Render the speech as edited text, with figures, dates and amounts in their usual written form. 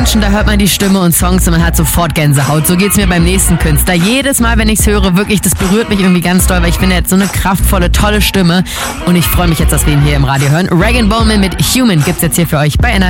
Menschen, da hört man die Stimme und Songs und man hat sofort Gänsehaut. So geht's mir beim nächsten Künstler. Jedes Mal, wenn ich's höre, wirklich, das berührt mich irgendwie ganz doll, weil ich finde, er hat so eine kraftvolle, tolle Stimme und ich freue mich jetzt, dass wir ihn hier im Radio hören. Rag & Bone Man mit Human gibt's jetzt hier für euch bei NRJ.